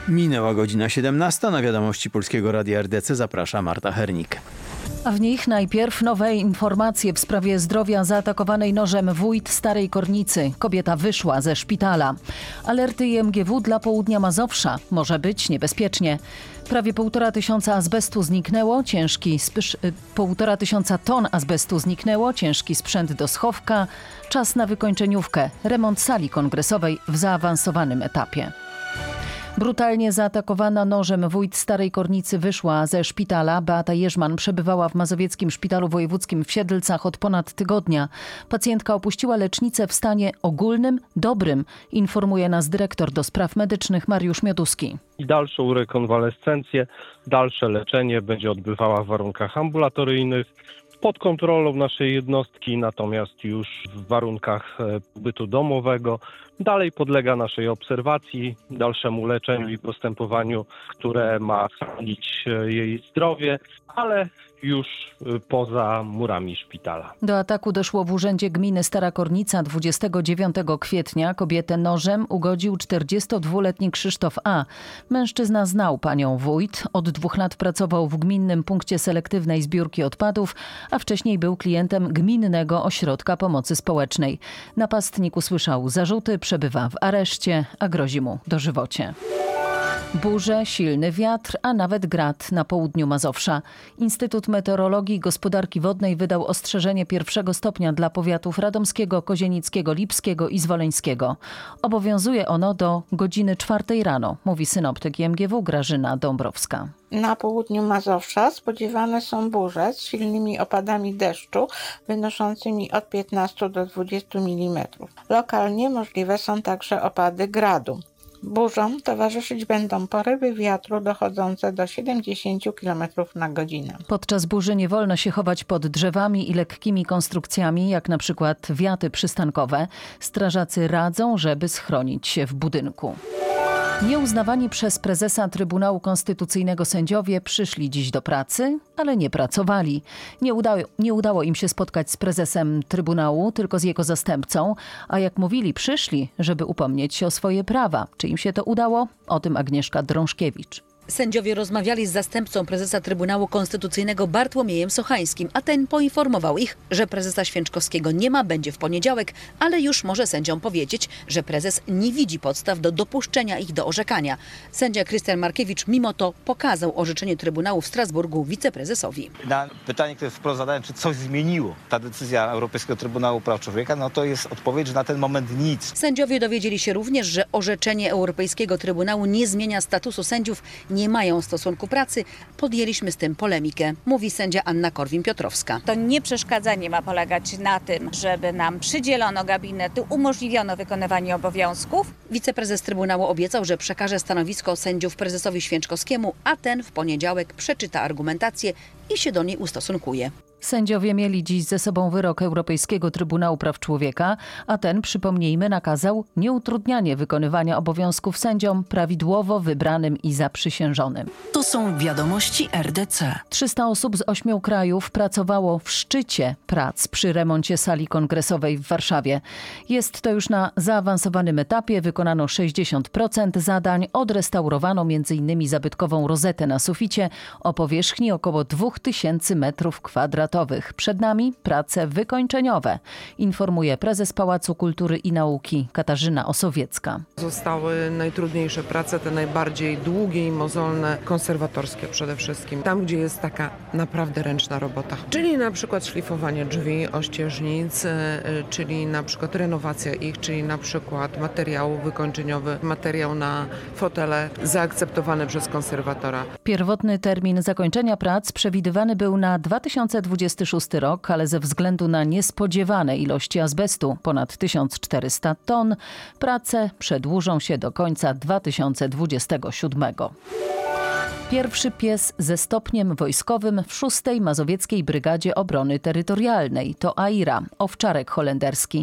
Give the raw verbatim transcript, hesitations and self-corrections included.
Minęła godzina siedemnasta. Na wiadomości Polskiego Radia R D C zaprasza Marta Hernik. A w nich najpierw nowe informacje w sprawie zdrowia zaatakowanej nożem wójt Starej Kornicy. Kobieta wyszła ze szpitala. Alerty I M G W dla południa Mazowsza. Może być niebezpiecznie. Prawie półtora tysiąca azbestu zniknęło, ciężki spysz, półtora tysiąca ton azbestu zniknęło, ciężki sprzęt do schowka. Czas na wykończeniówkę. Remont sali kongresowej w zaawansowanym etapie. Brutalnie zaatakowana nożem wójt Starej Kornicy wyszła ze szpitala. Beata Jerzman przebywała w Mazowieckim Szpitalu Wojewódzkim w Siedlcach od ponad tygodnia. Pacjentka opuściła lecznicę w stanie ogólnym, dobrym, informuje nas dyrektor do spraw medycznych Mariusz Mioduski. I dalszą rekonwalescencję, dalsze leczenie będzie odbywała w warunkach ambulatoryjnych, pod kontrolą naszej jednostki, natomiast już w warunkach pobytu domowego. Dalej podlega naszej obserwacji, dalszemu leczeniu i postępowaniu, które ma chronić jej zdrowie, ale już poza murami szpitala. Do ataku doszło w Urzędzie Gminy Stara Kornica dwudziestego dziewiątego kwietnia. Kobietę nożem ugodził czterdziestodwuletni Krzysztof A. Mężczyzna znał panią wójt. Od dwóch lat pracował w Gminnym Punkcie Selektywnej Zbiórki Odpadów, a wcześniej był klientem Gminnego Ośrodka Pomocy Społecznej. Napastnik usłyszał zarzuty, przebywa w areszcie, a grozi mu dożywocie. Burze, silny wiatr, a nawet grad na południu Mazowsza. Instytut Meteorologii i Gospodarki Wodnej wydał ostrzeżenie pierwszego stopnia dla powiatów radomskiego, kozienickiego, lipskiego i zwoleńskiego. Obowiązuje ono do godziny czwartej rano, mówi synoptyk I M G W Grażyna Dąbrowska. Na południu Mazowsza spodziewane są burze z silnymi opadami deszczu wynoszącymi od piętnastu do dwudziestu milimetrów. Lokalnie możliwe są także opady gradu. Burzom towarzyszyć będą porywy wiatru dochodzące do siedemdziesięciu kilometrów na godzinę. Podczas burzy nie wolno się chować pod drzewami i lekkimi konstrukcjami, jak na przykład wiaty przystankowe. Strażacy radzą, żeby schronić się w budynku. Nieuznawani przez prezesa Trybunału Konstytucyjnego sędziowie przyszli dziś do pracy, ale nie pracowali. Nie udało, nie udało im się spotkać z prezesem Trybunału, tylko z jego zastępcą, a jak mówili, przyszli, żeby upomnieć się o swoje prawa. Czy im się to udało? O tym Agnieszka Drążkiewicz. Sędziowie rozmawiali z zastępcą prezesa Trybunału Konstytucyjnego Bartłomiejem Sochańskim, a ten poinformował ich, że prezesa Święczkowskiego nie ma, będzie w poniedziałek, ale już może sędziom powiedzieć, że prezes nie widzi podstaw do dopuszczenia ich do orzekania. Sędzia Krystian Markiewicz mimo to pokazał orzeczenie Trybunału w Strasburgu wiceprezesowi. Na pytanie, które wprost zadałem, czy coś zmieniło ta decyzja Europejskiego Trybunału Praw Człowieka, no to jest odpowiedź, że na ten moment nic. Sędziowie dowiedzieli się również, że orzeczenie Europejskiego Trybunału nie zmienia statusu sędziów, nie mają stosunku pracy. Podjęliśmy z tym polemikę, mówi sędzia Anna Korwin-Piotrowska. To nieprzeszkadzanie ma polegać na tym, żeby nam przydzielono gabinety, umożliwiono wykonywanie obowiązków. Wiceprezes Trybunału obiecał, że przekaże stanowisko sędziów prezesowi Święczkowskiemu, a ten w poniedziałek przeczyta argumentację i się do niej ustosunkuje. Sędziowie mieli dziś ze sobą wyrok Europejskiego Trybunału Praw Człowieka, a ten, przypomnijmy, nakazał nieutrudnianie wykonywania obowiązków sędziom prawidłowo wybranym i zaprzysiężonym. To są wiadomości R D C. trzysta osób z ośmiu krajów pracowało w szczycie prac przy remoncie sali kongresowej w Warszawie. Jest to już na zaawansowanym etapie. Wykonano sześćdziesiąt procent zadań. Odrestaurowano między innymi zabytkową rozetę na suficie o powierzchni około dwóch tysięcy metrów kwadratowych. Przed nami prace wykończeniowe, informuje prezes Pałacu Kultury i Nauki Katarzyna Osowiecka. Zostały najtrudniejsze prace, te najbardziej długie i mozolne, konserwatorskie przede wszystkim. Tam, gdzie jest taka naprawdę ręczna robota. Czyli na przykład szlifowanie drzwi, ościeżnic, czyli na przykład renowacja ich, czyli na przykład materiał wykończeniowy, materiał na fotele zaakceptowany przez konserwatora. Pierwotny termin zakończenia prac przewidywany był na dwa tysiące dwudziesty szósty rok, ale ze względu na niespodziewane ilości azbestu, ponad tysiąc czterysta ton, prace przedłużą się do końca dwa tysiące dwudziestego siódmego. Pierwszy pies ze stopniem wojskowym w szóstej Mazowieckiej Brygadzie Obrony Terytorialnej to Aira, owczarek holenderski.